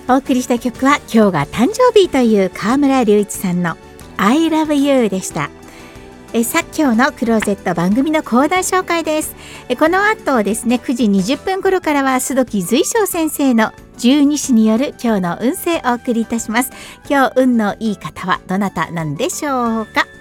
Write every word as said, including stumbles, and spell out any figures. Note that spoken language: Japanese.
お送りした曲は今日が誕生日という河村隆一さんの I love you でした。えさあ今日のクローゼット番組のコーナー紹介です。えこの後ですねくじにじゅっぷん頃からは須土随翔先生の十二支による今日の運勢をお送りいたします。今日運のいい方はどなたなんでしょうか。